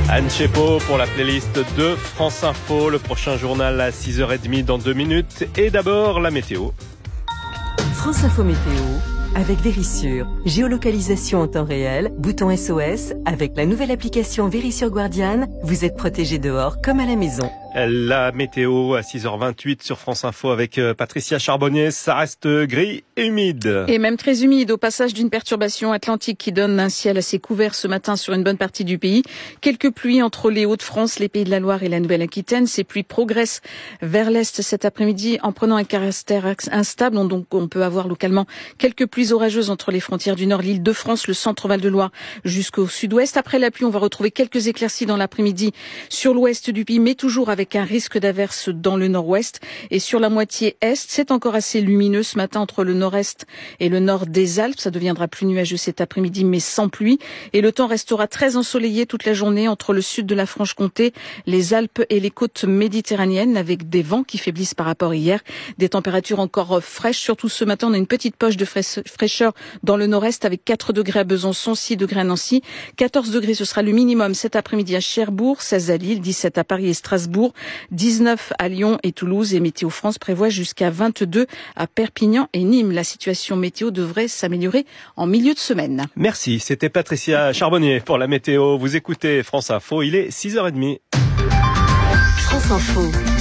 Anne Chepo pour la playlist de France Info. Le prochain journal à 6h30 dans 2 minutes. Et d'abord, la météo. France Info Météo avec Vérissure. Géolocalisation en temps réel, bouton SOS. Avec la nouvelle application Vérissure Guardian, vous êtes protégé dehors comme à la maison. La météo à 6h28 sur France Info avec Patricia Charbonnier. Ça reste gris et humide. Et même très humide au passage d'une perturbation atlantique qui donne un ciel assez couvert ce matin sur une bonne partie du pays. Quelques pluies entre les Hauts-de-France, les Pays de la Loire et la Nouvelle-Aquitaine. Ces pluies progressent vers l'est cet après-midi en prenant un caractère instable. Donc on peut avoir localement quelques pluies orageuses entre les frontières du nord, l'Île-de-France, le centre Val-de-Loire jusqu'au sud-ouest. Après la pluie, on va retrouver quelques éclaircies dans l'après-midi sur l'ouest du pays, mais toujours avec un risque d'averse dans le nord-ouest. Et sur la moitié est, c'est encore assez lumineux ce matin entre le nord-est et le nord des Alpes. Ça deviendra plus nuageux cet après-midi, mais sans pluie. Et le temps restera très ensoleillé toute la journée entre le sud de la Franche-Comté, les Alpes et les côtes méditerranéennes, avec des vents qui faiblissent par rapport à hier. Des températures encore fraîches. Surtout ce matin, on a une petite poche de fraîcheur dans le nord-est avec 4 degrés à Besançon, 6 degrés à Nancy. 14 degrés, ce sera le minimum cet après-midi à Cherbourg, 16 à Lille, 17 à Paris et Strasbourg, 19 à Lyon et Toulouse. Et Météo France prévoit jusqu'à 22 à Perpignan et Nîmes. La situation météo devrait s'améliorer en milieu de semaine. Merci, c'était Patricia Charbonnier pour la météo. Vous écoutez France Info, il est 6h30. France Info.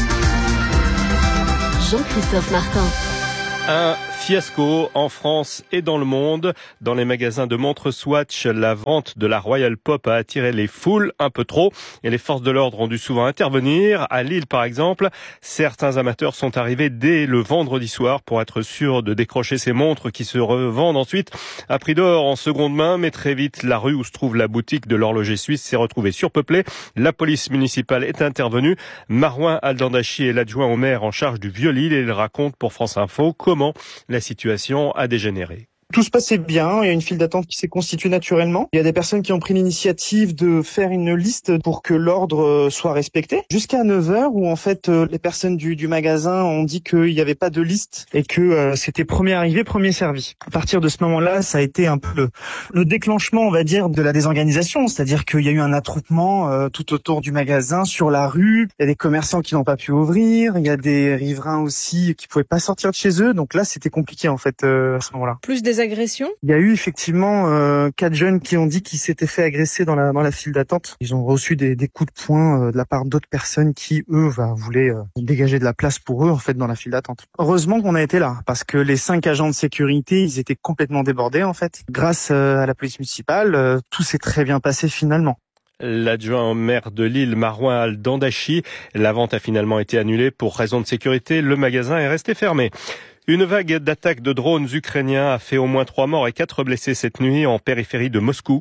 Jean-Christophe Martin. Un fiasco en France et dans le monde. Dans les magasins de montres Swatch, la vente de la Royal Pop a attiré les foules un peu trop et les forces de l'ordre ont dû souvent intervenir. À Lille, par exemple, certains amateurs sont arrivés dès le vendredi soir pour être sûrs de décrocher ces montres qui se revendent ensuite à prix d'or en seconde main. Mais très vite, la rue où se trouve la boutique de l'horloger suisse s'est retrouvée surpeuplée. La police municipale est intervenue. Marouin Aldandachi est l'adjoint au maire en charge du Vieux-Lille et il raconte pour France Info comment la situation a dégénéré. Tout se passait bien, il y a une file d'attente qui s'est constituée naturellement. Il y a des personnes qui ont pris l'initiative de faire une liste pour que l'ordre soit respecté. Jusqu'à 9h où en fait les personnes du magasin ont dit qu'il n'y avait pas de liste et que c'était premier arrivé, premier servi. À partir de ce moment-là, ça a été un peu le déclenchement, on va dire, de la désorganisation. C'est-à-dire qu'il y a eu un attroupement tout autour du magasin, sur la rue. Il y a des commerçants qui n'ont pas pu ouvrir. Il y a des riverains aussi qui pouvaient pas sortir de chez eux. Donc là, c'était compliqué en fait à ce moment-là. Plus des agressions ? Il y a eu effectivement 4 jeunes qui ont dit qu'ils s'étaient fait agresser dans la file d'attente. Ils ont reçu des coups de poing de la part d'autres personnes qui, eux, voulaient dégager de la place pour eux en fait dans la file d'attente. Heureusement qu'on a été là parce que les 5 agents de sécurité, ils étaient complètement débordés en fait. Grâce à la police municipale, tout s'est très bien passé finalement. L'adjoint au maire de Lille, Marouin Aldandachi, la vente a finalement été annulée pour raison de sécurité. Le magasin est resté fermé. Une vague d'attaques de drones ukrainiens a fait au moins 3 morts et 4 blessés cette nuit en périphérie de Moscou.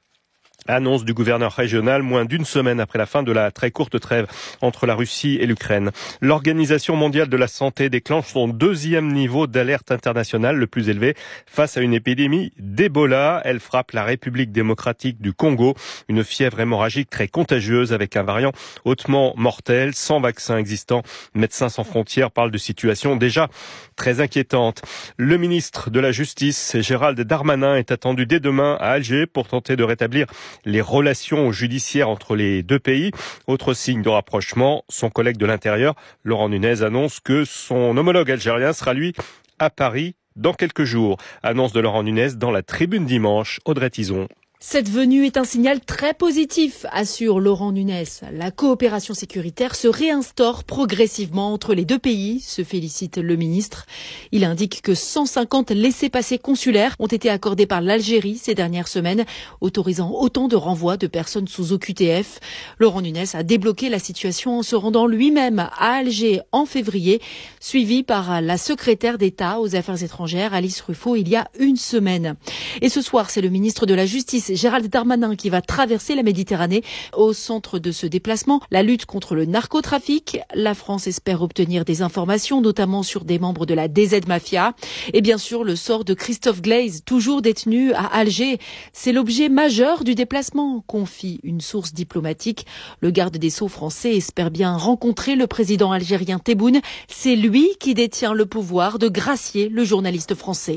Annonce du gouverneur régional moins d'une semaine après la fin de la très courte trêve entre la Russie et l'Ukraine. L'Organisation mondiale de la santé déclenche son 2e niveau d'alerte internationale, le plus élevé, face à une épidémie d'Ebola. Elle frappe la République démocratique du Congo, une fièvre hémorragique très contagieuse avec un variant hautement mortel, sans vaccin existant. Médecins sans frontières parlent de situation déjà très inquiétante. Le ministre de la Justice, Gérald Darmanin, est attendu dès demain à Alger pour tenter de rétablir les relations judiciaires entre les deux pays. Autre signe de rapprochement, son collègue de l'Intérieur, Laurent Nunez, annonce que son homologue algérien sera lui à Paris dans quelques jours. Annonce de Laurent Nunez dans la Tribune dimanche, Audrey Tison. Cette venue est un signal très positif, assure Laurent Nunez. La coopération sécuritaire se réinstaure progressivement entre les deux pays, se félicite le ministre. Il indique que 150 laissez-passer consulaires ont été accordés par l'Algérie ces dernières semaines, autorisant autant de renvois de personnes sous OQTF. Laurent Nunez a débloqué la situation en se rendant lui-même à Alger en février, suivi par la secrétaire d'État aux Affaires étrangères, Alice Ruffo, il y a une semaine. Et ce soir, c'est le ministre de la Justice, Gérald Darmanin, qui va traverser la Méditerranée. Au centre de ce déplacement, la lutte contre le narcotrafic. La France espère obtenir des informations, notamment sur des membres de la DZ Mafia. Et bien sûr, le sort de Christophe Glaise, toujours détenu à Alger. C'est l'objet majeur du déplacement, confie une source diplomatique. Le garde des Sceaux français espère bien rencontrer le président algérien Tebboune. C'est lui qui détient le pouvoir de gracier le journaliste français.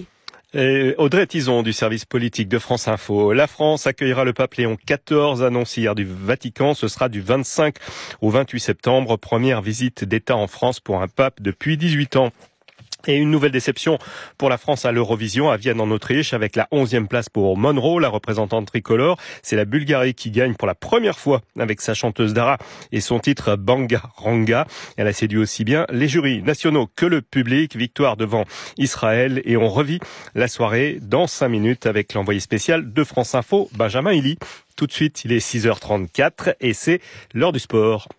Et Audrey Tison du service politique de France Info. La France accueillera le pape Léon XIV, annoncé hier du Vatican. Ce sera du 25 au 28 septembre. Première visite d'État en France pour un pape depuis 18 ans. Et une nouvelle déception pour la France à l'Eurovision à Vienne en Autriche avec la 11e place pour Monroe, la représentante tricolore. C'est la Bulgarie qui gagne pour la première fois avec sa chanteuse Dara et son titre Banga Ranga. Elle a séduit aussi bien les jurys nationaux que le public. Victoire devant Israël et on revit la soirée dans 5 minutes avec l'envoyé spécial de France Info, Benjamin Hilly. Tout de suite, il est 6h34 et c'est l'heure du sport.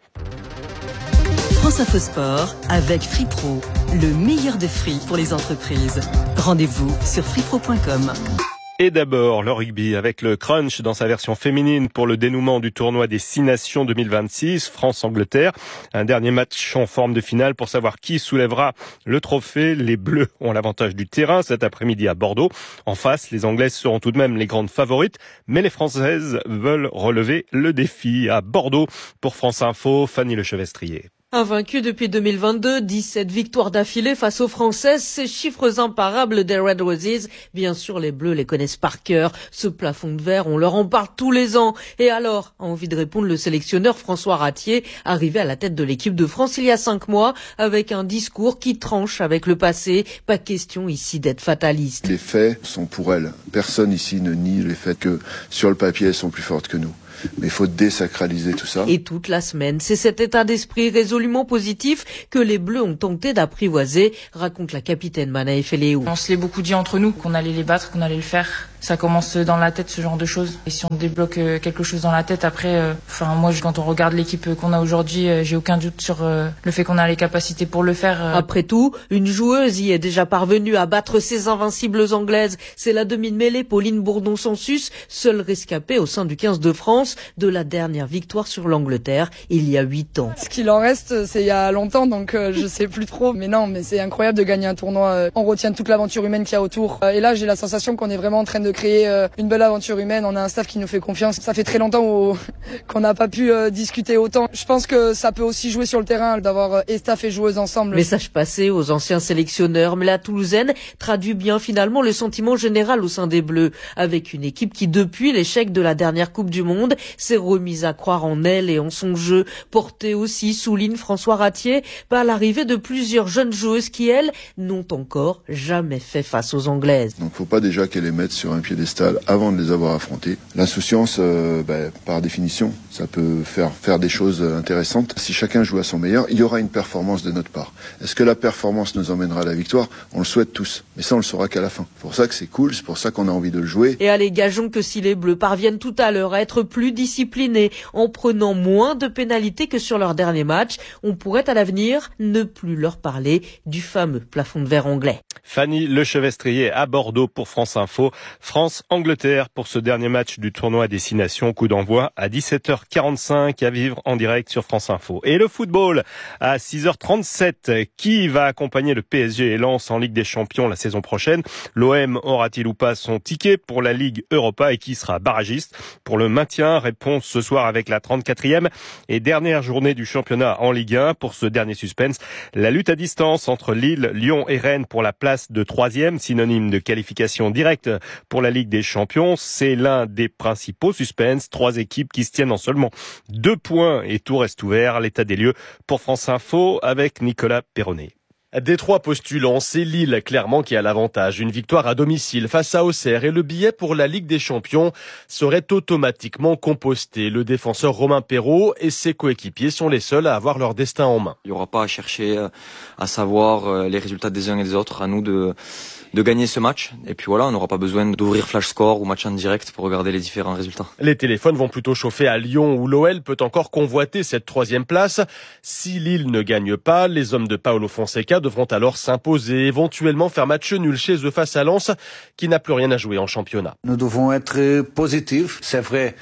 France Info Sport avec FreePro, le meilleur de free pour les entreprises. Rendez-vous sur freepro.com. Et d'abord, le rugby avec le crunch dans sa version féminine pour le dénouement du tournoi des 6 nations 2026, France-Angleterre. Un dernier match en forme de finale pour savoir qui soulèvera le trophée. Les Bleus ont l'avantage du terrain cet après-midi à Bordeaux. En face, les Anglaises seront tout de même les grandes favorites, mais les Françaises veulent relever le défi à Bordeaux. Pour France Info, Fanny Lechevestrier. Invaincus depuis 2022, 17 victoires d'affilée face aux Françaises, ces chiffres imparables des Red Roses. Bien sûr, les Bleus les connaissent par cœur. Ce plafond de verre, on leur en parle tous les ans. Et alors, a envie de répondre le sélectionneur François Ratier, arrivé à la tête de l'équipe de France il y a 5 mois, avec un discours qui tranche avec le passé. Pas question ici d'être fataliste. Les faits sont pour elles. Personne ici ne nie les faits que sur le papier, elles sont plus fortes que nous. Mais il faut désacraliser tout ça. Et toute la semaine, c'est cet état d'esprit résolument positif que les Bleus ont tenté d'apprivoiser, raconte la capitaine Manaï Feléou. On se l'est beaucoup dit entre nous, qu'on allait les battre, qu'on allait le faire. Ça commence dans la tête, ce genre de choses. Et si on débloque quelque chose dans la tête, après, moi, quand on regarde l'équipe qu'on a aujourd'hui, j'ai aucun doute sur le fait qu'on a les capacités pour le faire. Après tout, une joueuse y est déjà parvenue à battre ses invincibles anglaises. C'est la demi de mêlée Pauline Bourdon-Sansus, seule rescapée au sein du 15 de France de la dernière victoire sur l'Angleterre il y a 8 ans. Ce qu'il en reste, c'est il y a longtemps, donc je sais plus trop. Mais non, mais c'est incroyable de gagner un tournoi. On retient toute l'aventure humaine qu'il y a autour. Et là, j'ai la sensation qu'on est vraiment en train de créer une belle aventure humaine. On a un staff qui nous fait confiance. Ça fait très longtemps qu'on n'a pas pu discuter autant. Je pense que ça peut aussi jouer sur le terrain d'avoir staff et joueuses ensemble. Message passé aux anciens sélectionneurs, mais la Toulousaine traduit bien finalement le sentiment général au sein des Bleus, avec une équipe qui, depuis l'échec de la dernière Coupe du Monde, s'est remise à croire en elle et en son jeu, porté aussi, souligne François Ratier, par l'arrivée de plusieurs jeunes joueuses qui, elles, n'ont encore jamais fait face aux Anglaises. Donc faut pas déjà qu'elles les mettent sur un piédestal avant de les avoir affrontées. L'insouciance, par définition, ça peut faire des choses intéressantes. Si chacun joue à son meilleur, il y aura une performance de notre part. Est-ce que la performance nous emmènera à la victoire ? On le souhaite tous, mais ça on le saura qu'à la fin. C'est pour ça que c'est cool, c'est pour ça qu'on a envie de le jouer. Et allez, gageons que si les Bleus parviennent tout à l'heure à être plus disciplinés en prenant moins de pénalités que sur leur dernier match, on pourrait à l'avenir ne plus leur parler du fameux plafond de verre anglais. Fanny Lechevestrier à Bordeaux pour France Info. France-Angleterre pour ce dernier match du tournoi des 6 nations. Coup d'envoi à 17h45 à vivre en direct sur France Info. Et le football à 6h37. Qui va accompagner le PSG et Lens en Ligue des Champions la saison prochaine? L'OM aura-t-il ou pas son ticket pour la Ligue Europa et qui sera barragiste pour le maintien? Réponse ce soir avec la 34e et dernière journée du championnat en Ligue 1. Pour ce dernier suspense, la lutte à distance entre Lille, Lyon et Rennes pour la place de 3e, synonyme de qualification directe pour la Ligue des Champions. C'est l'un des principaux suspens. 3 équipes qui se tiennent en seulement 2 points et tout reste ouvert. L'état des lieux pour France Info avec Nicolas Perronnet. Des 3 postulants, c'est Lille clairement qui a l'avantage. Une victoire à domicile face à Auxerre et le billet pour la Ligue des Champions serait automatiquement composté. Le défenseur Romain Perraud et ses coéquipiers sont les seuls à avoir leur destin en main. Il n'y aura pas à chercher à savoir les résultats des uns et des autres. À nous de gagner ce match. Et puis voilà, on n'aura pas besoin d'ouvrir Flash Score ou match en direct pour regarder les différents résultats. Les téléphones vont plutôt chauffer à Lyon où l'OL peut encore convoiter cette 3e place. Si Lille ne gagne pas, les hommes de Paulo Fonseca devront alors s'imposer, éventuellement faire match nul chez eux face à Lens, qui n'a plus rien à jouer en championnat. Nous devons être positifs. C'est vrai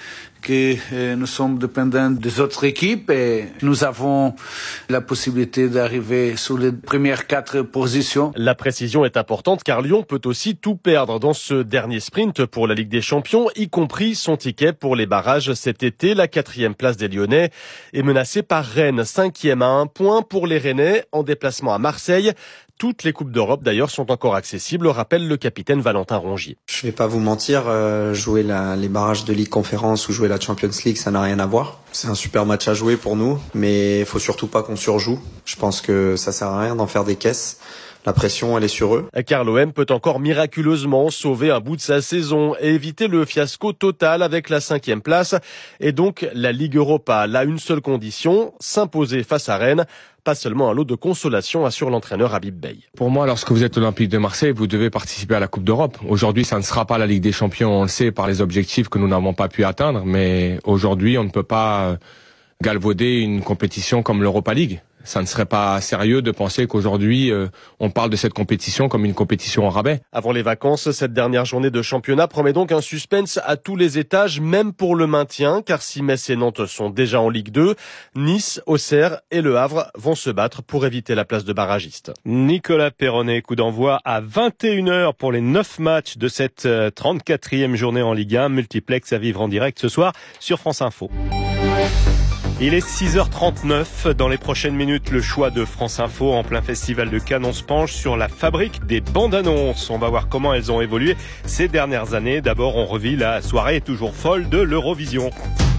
que nous sommes dépendants des autres équipes et nous avons la possibilité d'arriver sur les premières 4 positions. La précision est importante car Lyon peut aussi tout perdre dans ce dernier sprint pour la Ligue des Champions, y compris son ticket pour les barrages cet été. La 4e place des Lyonnais est menacée par Rennes, 5e à 1 point pour les Rennais en déplacement à Marseille. Toutes les Coupes d'Europe d'ailleurs sont encore accessibles, rappelle le capitaine Valentin Rongier. Je vais pas vous mentir, jouer les barrages de Ligue Conférence ou jouer la Champions League, ça n'a rien à voir. C'est un super match à jouer pour nous, mais il faut surtout pas qu'on surjoue. Je pense que ça sert à rien d'en faire des caisses. La pression, elle est sur eux. Car l'OM peut encore miraculeusement sauver un bout de sa saison et éviter le fiasco total avec la 5e place et donc la Ligue Europa. Là, une seule condition, s'imposer face à Rennes. Pas seulement un lot de consolation, assure l'entraîneur Habib Beye. Pour moi, lorsque vous êtes Olympique de Marseille, vous devez participer à la Coupe d'Europe. Aujourd'hui, ça ne sera pas la Ligue des Champions, on le sait, par les objectifs que nous n'avons pas pu atteindre. Mais aujourd'hui, on ne peut pas galvauder une compétition comme l'Europa League. Ça ne serait pas sérieux de penser qu'aujourd'hui, on parle de cette compétition comme une compétition au rabais. Avant les vacances, cette dernière journée de championnat promet donc un suspense à tous les étages, même pour le maintien, car si Metz et Nantes sont déjà en Ligue 2, Nice, Auxerre et Le Havre vont se battre pour éviter la place de barragiste. Nicolas Perronnet, coup d'envoi à 21h pour les 9 matchs de cette 34e journée en Ligue 1, multiplex à vivre en direct ce soir sur France Info. Il est 6h39. Dans les prochaines minutes, le choix de France Info en plein festival de Cannes. On se penche sur la fabrique des bandes annonces. On va voir comment elles ont évolué ces dernières années. D'abord, on revit la soirée toujours folle de l'Eurovision.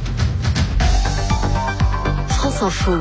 France Info.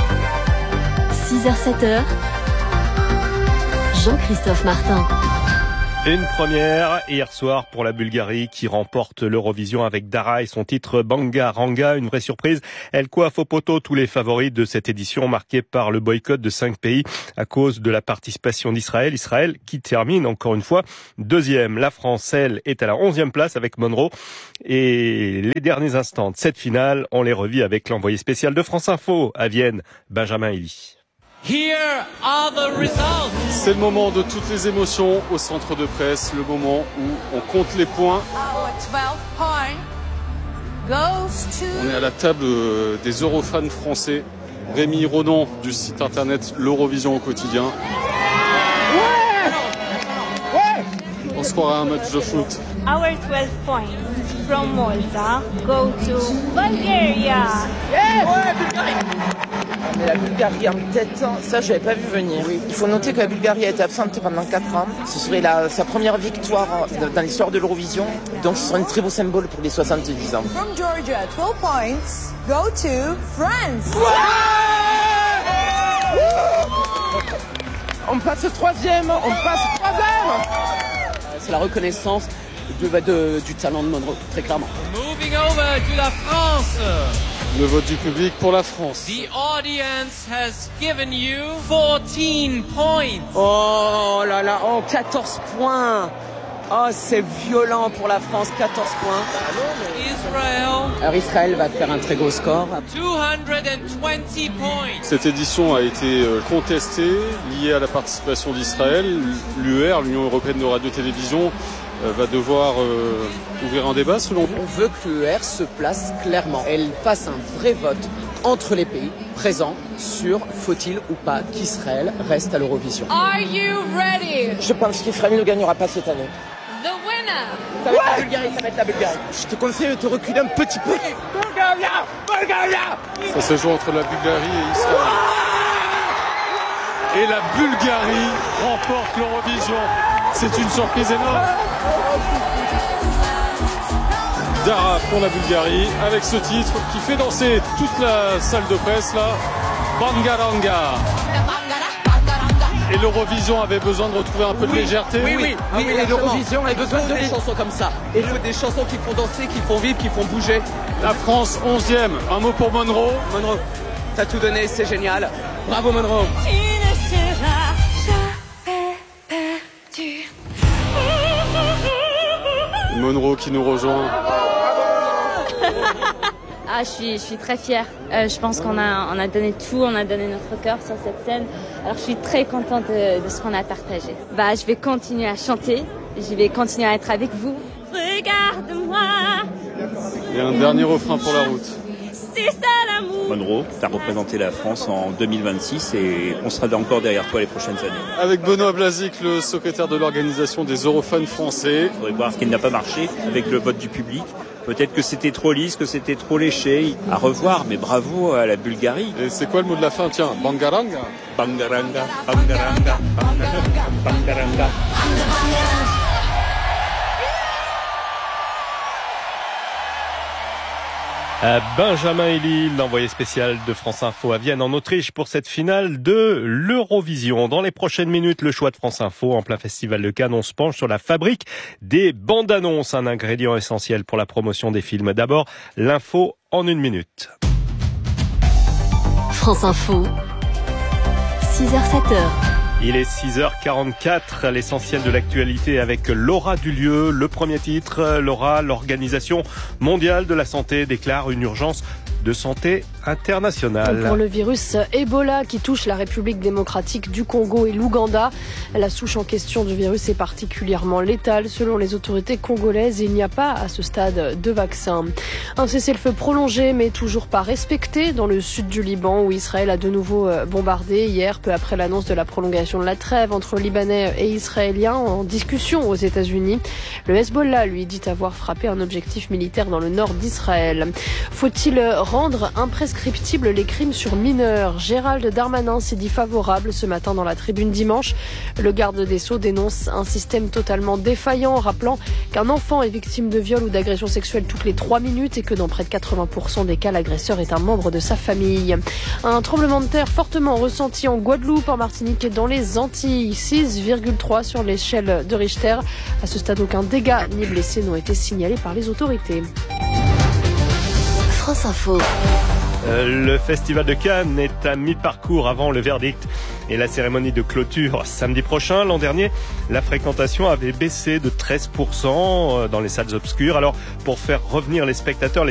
6h-7h. Jean-Christophe Martin. Une première hier soir pour la Bulgarie qui remporte l'Eurovision avec Dara et son titre Banga Ranga. Une vraie surprise. Elle coiffe au poteau tous les favoris de cette édition marquée par le boycott de 5 pays à cause de la participation d'Israël. Israël qui termine encore une fois deuxième. La France, elle, est à la 11e place avec Monroe. Et les derniers instants de cette finale, on les revit avec l'envoyé spécial de France Info à Vienne, Benjamin Elie. C'est le moment de toutes les émotions au centre de presse, le moment où on compte les points. On est à la table des Eurofans français. Rémi Ronan du site internet l'Eurovision au quotidien. On se croirait à un match de foot. Our 12 points from Malta go to Bulgaria. Mais la Bulgarie en tête, ça je n'avais pas vu venir. Oui. Il faut noter que la Bulgarie a été absente pendant 4 ans. Ce serait sa première victoire dans l'histoire de l'Eurovision. Donc ce serait un très beau symbole pour les 70 ans. From Georgia, 12 points go to France. On passe 3e, C'est la reconnaissance du talent de Monroe, très clairement. Moving over to la France. Le vote du public pour la France. The audience has given you 14 points. Oh là là, 14 points. Oh, c'est violent pour la France, 14 points. Israel. Alors Israël va faire un très gros score. 220 points. Cette édition a été contestée, liée à la participation d'Israël. L'UER, l'Union Européenne de Radio-Télévision, va devoir ouvrir un débat selon vous. On veut que l'UER se place clairement. Elle fasse un vrai vote entre les pays présents sur faut-il ou pas qu'Israël reste à l'Eurovision. Are you ready? Je pense qu'Israël ne gagnera pas cette année. The winner. Ça va être la Bulgarie. Je te conseille de te reculer un petit peu. Bulgaria. Ça se joue entre la Bulgarie et Israël. Et la Bulgarie remporte l'Eurovision. C'est une surprise énorme. Dara pour la Bulgarie avec ce titre qui fait danser toute la salle de presse là. Bangaranga. Et l'Eurovision avait besoin de retrouver un peu de légèreté. Oui, et l'Eurovision avait besoin de chansons comme ça. Et il faut des chansons qui font danser, qui font vivre, qui font bouger. La France 11e, un mot pour Monroe. Monroe, t'as tout donné, c'est génial. Bravo Monroe. Monroe qui nous rejoint. Ah, je suis très fière. Je pense qu'on a donné tout, on a donné notre cœur sur cette scène. Alors je suis très contente de ce qu'on a partagé. Je vais continuer à chanter, je vais continuer à être avec vous. Regarde-moi. Et un dernier refrain pour la route. C'est ça l'amour. Monroe, tu as représenté la France en 2026 et on sera encore derrière toi les prochaines années. Avec Benoît Blazic, le secrétaire de l'organisation des Eurofans français. Il faudrait voir ce qui n'a pas marché avec le vote du public. Peut-être que c'était trop lisse, que c'était trop léché. À revoir, mais bravo à la Bulgarie. Et c'est quoi le mot de la fin? Tiens, Bangaranga. Bangaranga, Bangaranga, Bangaranga, Bangaranga. Benjamin Elie, l'envoyé spécial de France Info à Vienne en Autriche pour cette finale de l'Eurovision. Dans les prochaines minutes, le choix de France Info en plein festival de Cannes. On se penche sur la fabrique des bandes annonces, un ingrédient essentiel pour la promotion des films. D'abord, l'info en 1 minute. France Info, 6h-7h. Il est 6h44, l'essentiel de l'actualité avec Laura Dulieu. Le premier titre, Laura, l'Organisation mondiale de la santé déclare une urgence de santé internationale. Pour le virus Ebola qui touche la République démocratique du Congo et l'Ouganda, la souche en question du virus est particulièrement létale selon les autorités congolaises. Il n'y a pas à ce stade de vaccin. Un cessez-le-feu prolongé mais toujours pas respecté dans le sud du Liban où Israël a de nouveau bombardé hier peu après l'annonce de la prolongation de la trêve entre Libanais et Israéliens en discussion aux États-Unis. Le Hezbollah lui dit avoir frappé un objectif militaire dans le nord d'Israël. Faut-il rendre imprescriptibles les crimes sur mineurs? Gérald Darmanin s'est dit favorable ce matin dans la Tribune dimanche. Le garde des Sceaux dénonce un système totalement défaillant, rappelant qu'un enfant est victime de viol ou d'agression sexuelle toutes les 3 minutes et que dans près de 80% des cas, l'agresseur est un membre de sa famille. Un tremblement de terre fortement ressenti en Guadeloupe, en Martinique et dans les Antilles. 6,3 sur l'échelle de Richter. À ce stade, aucun dégât ni blessés n'ont été signalés par les autorités. France Info. Le festival de Cannes est à mi-parcours avant le verdict et la cérémonie de clôture samedi prochain. L'an dernier, la fréquentation avait baissé de 13% dans les salles obscures. Alors, pour faire revenir les spectateurs,